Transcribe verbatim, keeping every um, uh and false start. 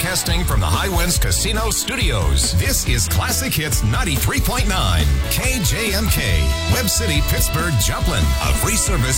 Broadcasting from the High Winds Casino Studios, this is Classic Hits ninety-three point nine. K J M K, Webb City, Pittsburgh, Joplin. A free service